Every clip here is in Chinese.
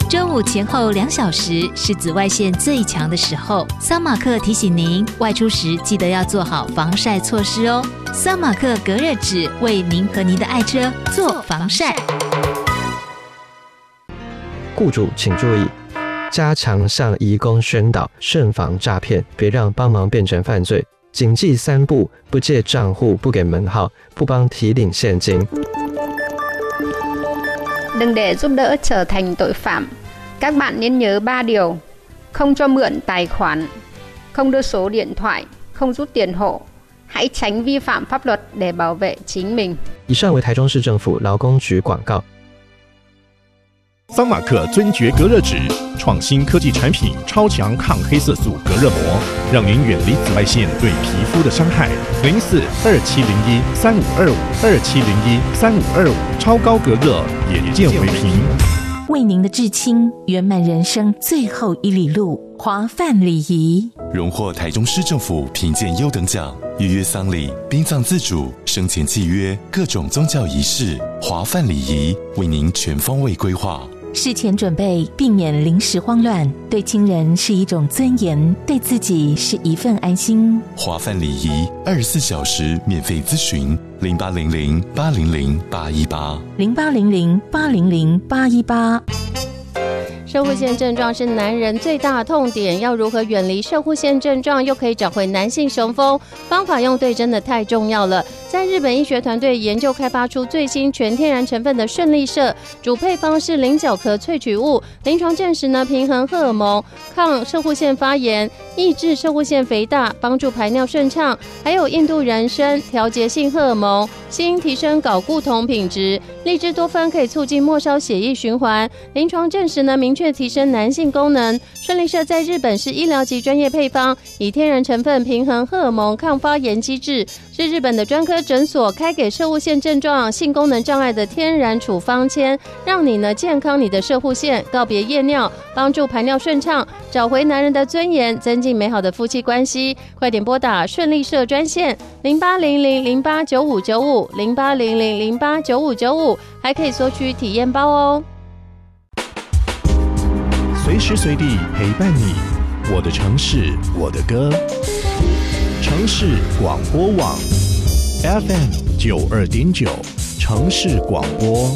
中午前后2小时是紫外线最强的时候，桑马克提醒您外出时记得要做好防晒措施哦。桑马克隔热纸为您和您的爱车做防晒。 雇主请注意，加强向移工宣导，慎防诈骗，别让帮忙变成犯罪。谨记3不：不借账户，不给门号，不帮提领现金。 Đừng để giúp đỡ trở thành tội phạm. Các bạn nên nhớ 3 điều: không cho mượn tài khoản, không đưa số điện thoại, không rút tiền hộ. Hãy tránh vi phạm pháp luật để bảo vệ chính mình. 以上为台中市政府劳工局广告。 桑马克尊爵隔热纸，创新科技产品，超强抗黑色素隔热膜，让您远离紫外线对皮肤的伤害。04-2701-3525，2701-3525，超高隔热，眼见为凭。 为您的至亲圆满人生最后1里路，华范礼仪荣获台中市政府评鉴优等奖，预约丧礼、殡葬自主、生前契约、各种宗教仪式，华范礼仪为您全方位规划。 事前准备，避免临时慌乱，对亲人是一种尊严，对自己是一份安心。 华范礼仪24小时免费咨询 0800-800-818 摄护腺症状是男人最大的痛点，要如何远离摄护腺症状，又可以找回男性雄风？方法用对真的太重要了。在日本医学团队研究开发出最新全天然成分的顺利摄，主配方是菱角壳萃取物，临床证实呢平衡荷尔蒙，抗摄护腺发炎，抑制摄护腺肥大，帮助排尿顺畅，还有印度人参调节性荷尔蒙，锌提升睾固酮品质，荔枝多酚可以促进末梢血液循环，临床证实呢明确提升男性功能。顺利摄在日本是医疗级专业配方，以天然成分平衡荷尔蒙抗发炎机制，是日本的专科诊所开给摄护腺症状、性功能障碍的天然处方签，让你呢健康你的摄护腺，告别夜尿，帮助排尿顺畅，找回男人的尊严，增进美好的夫妻关系。快点拨打顺利摄专线0800-089595 0800-089595，还可以索取体验包哦。 随时随地陪伴你，我的城市，我的歌。城市广播网 FM92.9，城市广播。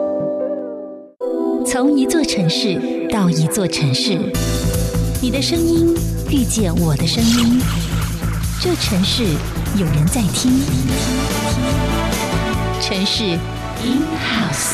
从一座城市到一座城市，你的声音遇见我的声音，这城市有人在听。城市 In House。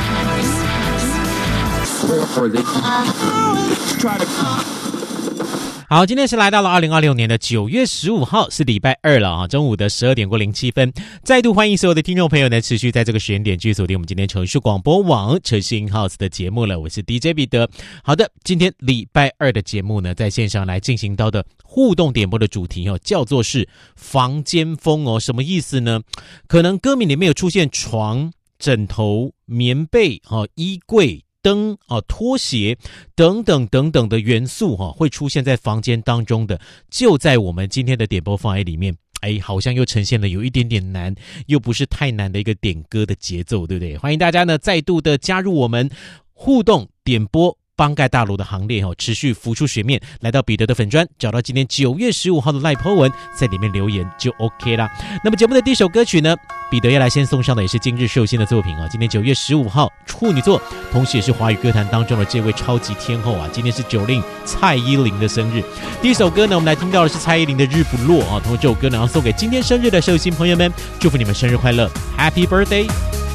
好，今天是来到了2026年的9月15号，是礼拜二了啊，中午的12点过07分，再度欢迎所有的听众朋友呢，持续在这个时间点继续锁定我们今天城市广播网城市 In House 的节目了，我是 DJ 彼得。好的，今天礼拜二的节目呢，在线上来进行到的互动点播的主题哦，叫做是房间风哦，什么意思呢？可能歌名里面有出现床、枕头、棉被、衣柜、灯、拖鞋等等等等的元素会出现在房间当中的，就在我们今天的点播范围里面，好像又呈现了有一点点难，又不是太难的一个点歌的节奏，对不对？欢迎大家呢再度的加入我们互动点播帮盖大楼的行列持续浮出水面，来到彼得的粉专，找到今天9月15号的赖 po 文，在里面留言就 OK 啦。那么节目的第一首歌曲呢，彼得要来先送上的也是今日寿星的作品今天9月15号处女座，同时也是华语歌坛当中的这位超级天后今天是90蔡依林的生日。第一首歌呢，我们来听到的是蔡依林的日不落同时这首歌呢要送给今天生日的寿星朋友们，祝福你们生日快乐 Happy Birthday。